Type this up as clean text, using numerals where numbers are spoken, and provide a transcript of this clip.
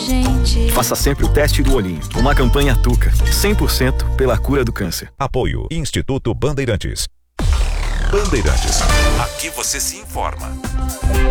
gente. Faça sempre o teste do olhinho. Uma campanha Tuca. 100% pela cura do câncer. Apoio Instituto Bandeirantes. Bandeirantes. Aqui você se informa.